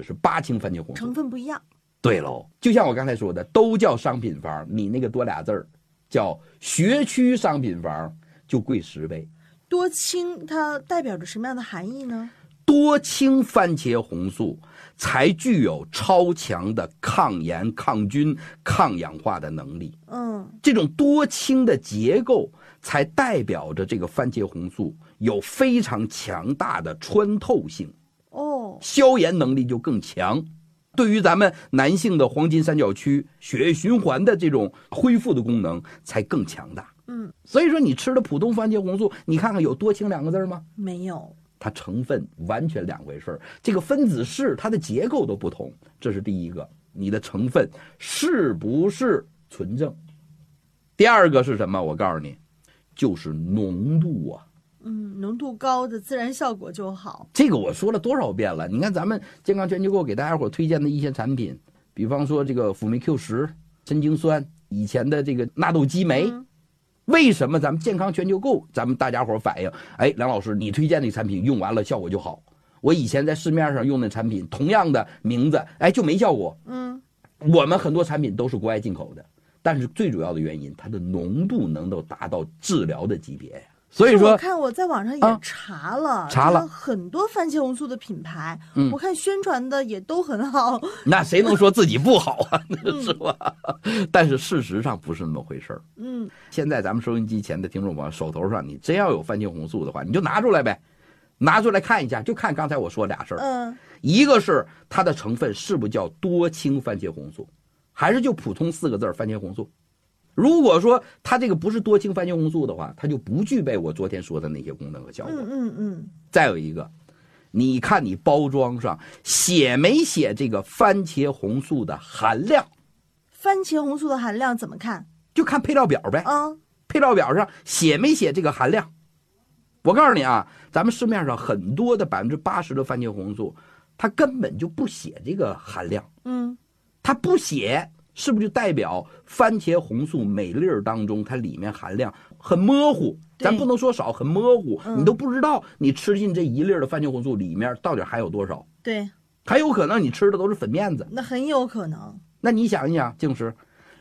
是8氢番茄红素， 成分不一样。 对喽，就像我刚才说的，都叫商品房，你那个多俩字儿叫学区商品房，就贵10倍。 多氢它代表着什么样的含义呢？ 多氢番茄红素才具有超强的抗炎、抗菌、抗氧化的能力。这种多氢的结构才代表着这个番茄红素有非常强大的穿透性，消炎能力就更强。对于咱们男性的黄金三角区血液循环的这种恢复的功能才更强大。所以说你吃的普通番茄红素，你看看有多氢2个字吗？没有，它成分完全2回事，这个分子式它的结构都不同，这是第一个，你的成分是不是纯正。第二个是什么？我告诉你，就是浓度啊。 浓度高的自然效果就好。 这个我说了多少遍了？你看咱们健康全球购给大家伙推荐的一些产品，比方说这个辅酶 Q10、神经酸，以前的这个纳豆激酶，为什么咱们健康全球购咱们大家伙反映，哎，梁老师你推荐的产品用完了效果就好，我以前在市面上用的产品同样的名字，哎，就没效果。我们很多产品都是国外进口的，但是最主要的原因，它的浓度能够达到治疗的级别呀。所以说， 我看我在网上也查了很多番茄红素的品牌，我看宣传的也都很好。 那谁能说自己不好啊？是吧？但是事实上不是那么回事儿。现在咱们收音机前的听众朋友手头上，你真要有番茄红素的话，你就拿出来呗，拿出来看一下，就看刚才我说俩事儿。一个是它的成分是不是叫多氢番茄红素，还是就普通4个字番茄红素。如果说它这个不是多氢番茄红素的话，它就不具备我昨天说的那些功能和效果。再有一个，你看你包装上写没写这个番茄红素的含量？ 番茄红素的含量怎么看？ 就看配料表呗。配料表上写没写这个含量？我告诉你啊，咱们市面上很多的80%的番茄红素，它根本就不写这个含量。它不写。是不是就代表番茄红素每粒当中它里面含量很模糊？咱不能说少，很模糊，你都不知道你吃进这1粒的番茄红素里面到底含有多少。 对， 还有可能你吃的都是粉面子。 那很有可能。 那你想一想，净是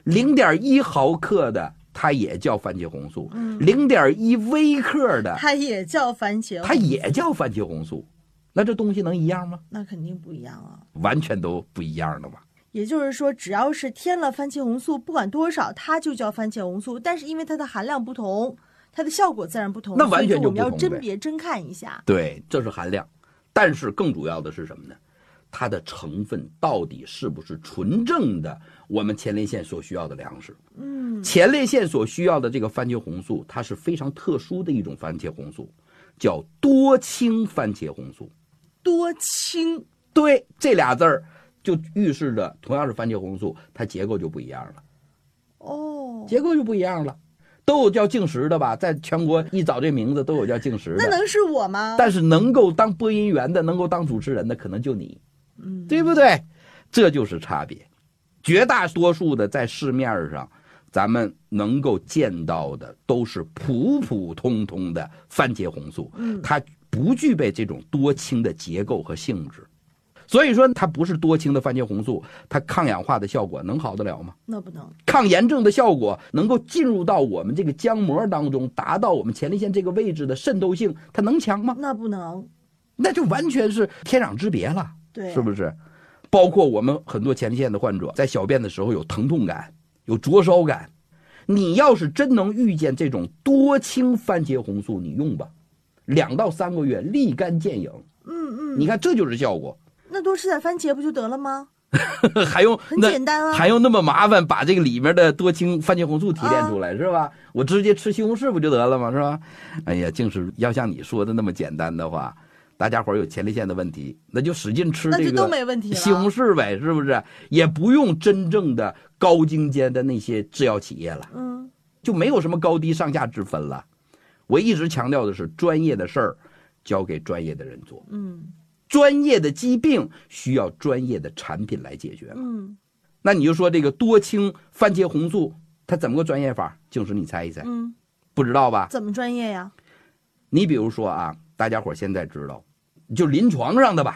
0.1毫克的，它也叫番茄红素；0.1微克的， 它也叫番茄红素， 它也叫番茄红素。那这东西能一样吗？ 那肯定不一样啊， 完全都不一样的嘛。 也就是说，只要是添了番茄红素，不管多少，它就叫番茄红素。但是因为它的含量不同，它的效果自然不同。 那完全就不同呗。 我们要甄别真看一下。 对，这是含量。但是更主要的是什么呢？它的成分到底是不是纯正的我们前列腺所需要的粮食？前列腺所需要的这个番茄红素，它是非常特殊的一种番茄红素，叫多氢番茄红素。 多氢， 对，这俩字儿。就预示着同样是番茄红素，它结构就不一样了。结构就不一样了。都有叫净食的吧，在全国一找这名字都有叫净食的。 那能是我吗？ 但是能够当播音员的，能够当主持人的，可能就你，对不对？这就是差别。绝大多数的在市面上，咱们能够见到的都是普普通通的番茄红素，它不具备这种多氢的结构和性质。所以说它不是多氢的番茄红素，它抗氧化的效果能好得了吗？ 那不能。 抗炎症的效果能够进入到我们这个浆膜当中，达到我们前列腺这个位置的渗透性，它能强吗？ 那不能。 那就完全是天壤之别了。 对， 是不是？包括我们很多前列腺的患者在小便的时候有疼痛感，有灼烧感，你要是真能遇见这种多氢番茄红素，你用吧，2到3个月立竿见影。你看这就是效果。 那多吃点番茄不就得了吗？ 还用很简单啊， 还用那么麻烦把这个里面的多氢番茄红素提炼出来，是吧？我直接吃西红柿不就得了吗？是吧？哎呀，竟是要像你说的那么简单的话，大家伙有前列腺的问题，那就使劲吃这个西红柿呗，是不是？也不用真正的高精尖的那些制药企业了，就没有什么高低上下之分了。我一直强调的是，专业的事儿交给专业的人做，专业的疾病需要专业的产品来解决了。那你就说这个多氢番茄红素它怎么个专业法？净是你猜一猜。不知道吧？ 怎么专业呀？ 你比如说啊，大家伙现在知道，就临床上的吧，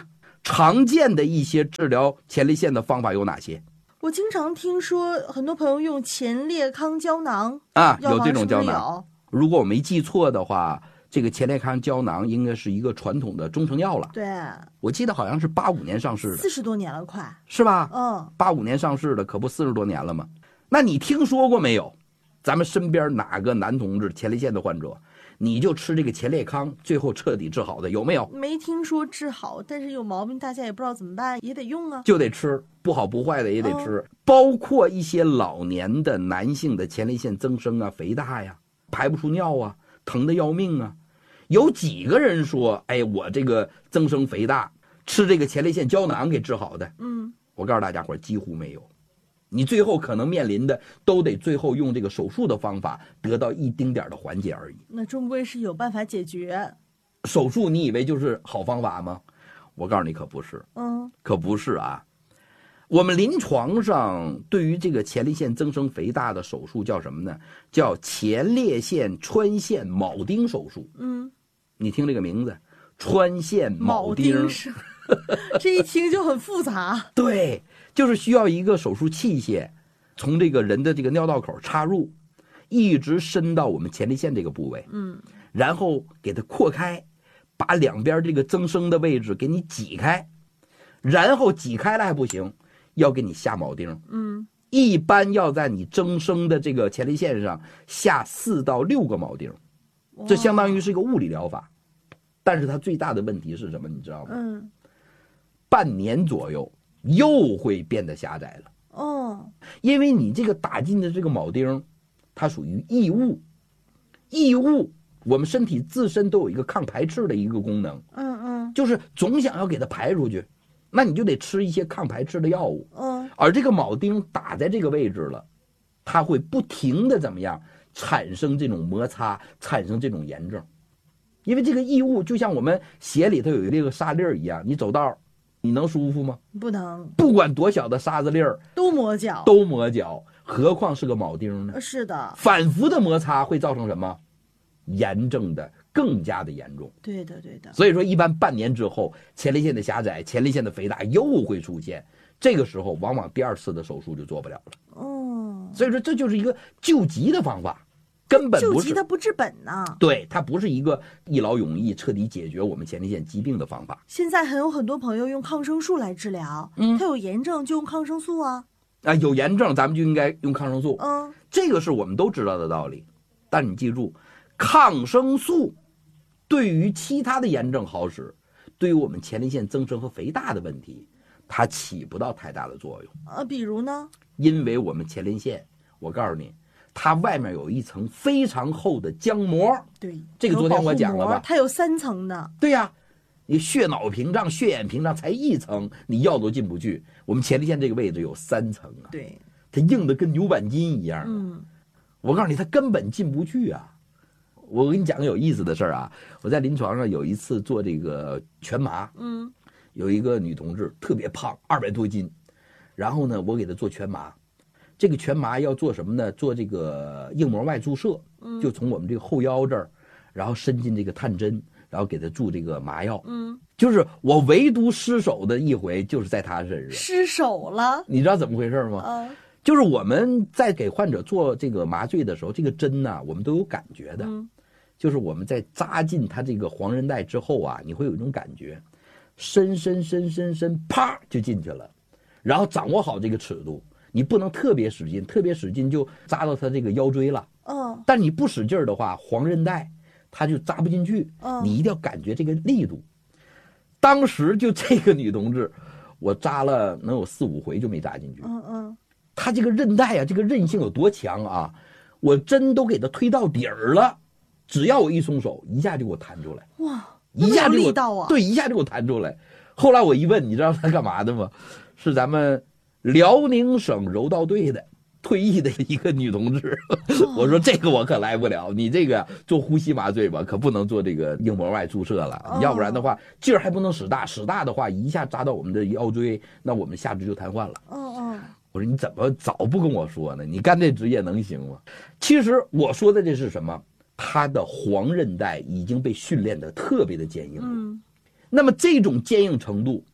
常见的一些治疗前列腺的方法有哪些？ 我经常听说很多朋友用前列康胶囊啊，有这种胶囊。如果我没记错的话，这个前列康胶囊应该是一个传统的中成药了。 对， 我记得好像是85年上市的 ，40多年了，快是吧 ？85 年上市的，可不40多年了吗？那你听说过没有？咱们身边哪个男同志前列腺的患者，你就吃这个前列康，最后彻底治好的有没有？ 没听说治好，但是有毛病大家也不知道怎么办，也得用啊， 就得吃，不好不坏的也得吃。包括一些老年的男性的前列腺增生啊、肥大呀、排不出尿啊、疼得要命啊，有几个人说，哎，我这个增生肥大吃这个前列腺胶囊给治好的？我告诉大家伙，几乎没有。你最后可能面临的都得最后用这个手术的方法得到一丁点的缓解而已。 那终归是有办法解决。 手术你以为就是好方法吗？我告诉你可不是，可不是啊。我们临床上对于这个前列腺增生肥大的手术叫什么呢？叫前列腺穿线铆钉手术。你听这个名字，穿线铆钉这一听就很复杂。 对，就是需要一个手术器械从这个人的这个尿道口插入，一直伸到我们前列腺这个部位，然后给它扩开，把两边这个增生的位置给你挤开，然后挤开了还不行，要给你下铆钉。一般要在你增生的这个前列腺上下4到6个铆钉，这相当于是一个物理疗法。但是它最大的问题是什么？你知道吗？半年左右又会变得狭窄了。因为你这个打进的这个铆钉，它属于异物。异物，我们身体自身都有一个抗排斥的一个功能。就是总想要给它排出去，那你就得吃一些抗排斥的药物。而这个铆钉打在这个位置了，它会不停的怎么样产生这种摩擦，产生这种炎症。因为这个异物就像我们鞋里头有这个沙粒一样，你走道你能舒服吗？ 不能， 不管多小的沙子粒儿都磨脚， 何况是个铆钉呢？ 是的， 反复的摩擦会造成什么？炎症的更加的严重。 对的。 所以说，一般半年之后，前列腺的狭窄、前列腺的肥大又会出现，这个时候往往第2次的手术就做不了了。所以说这就是一个救急的方法。根本不是救急，它不治本呢。 对，它不是一个一劳永逸、彻底解决我们前列腺疾病的方法。 现在还有很多朋友用抗生素来治疗，他有炎症就用抗生素啊。 有炎症咱们就应该用抗生素。这个是我们都知道的道理。但你记住，抗生素对于其他的炎症好使，对于我们前列腺增生和肥大的问题，它起不到太大的作用。 比如呢？ 因为我们前列腺，我告诉你，它外面有一层非常厚的浆膜。 对， 这个昨天我讲了吧？ 它有3层的。 对呀，你血脑屏障、血眼屏障才1层，你药都进不去。我们前列腺这个位置有3层啊。 对， 它硬的跟牛板筋一样。我告诉你，它根本进不去啊。我跟你讲个有意思的事儿啊，我在临床上有一次做这个全麻，有一个女同志特别胖，200多斤，然后呢，我给她做全麻。这个全麻要做什么呢？做这个硬膜外注射，就从我们这个后腰这儿，然后伸进这个探针，然后给他注这个麻药。就是我唯独失手的一回，就是在他身上失手了。 你知道怎么回事吗？就是我们在给患者做这个麻醉的时候，这个针呢，我们都有感觉的。就是我们在扎进他这个黄韧带之后啊，你会有一种感觉，伸，啪就进去了，然后掌握好这个尺度。你不能特别使劲，特别使劲就扎到他这个腰椎了。但你不使劲的话，黄韧带它就扎不进去。你一定要感觉这个力度。当时就这个女同志，我扎了能有4、5回就没扎进去。她这个韧带啊，这个韧性有多强啊！我针都给她推到底儿了，只要我一松手，一下就给我弹出来。 哇， 一下就力道啊！ 对，一下就给我弹出来。后来我一问，你知道她干嘛的吗？是咱们辽宁省柔道队的退役的一个女同志。我说这个我可来不了，你这个做呼吸麻醉吧，可不能做这个硬膜外注射了。要不然的话劲儿还不能使大，使大的话一下扎到我们的腰椎，那我们下肢就瘫痪了。我说你怎么早不跟我说呢？你干这职业能行吗？其实我说的这是什么？他的黄韧带已经被训练得特别的坚硬。那么这种坚硬程度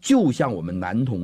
就像我们男同